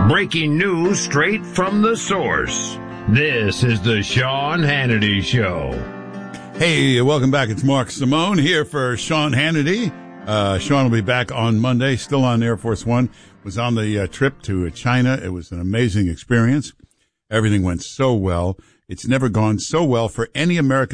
Breaking news straight from the source. This is the Sean Hannity Show. Hey, welcome back. It's Mark Simone here for Sean Hannity. Sean will be back on Monday, still on Air Force One. Was on the trip to China. It was an amazing experience. Everything went so well. It's never gone so well for any American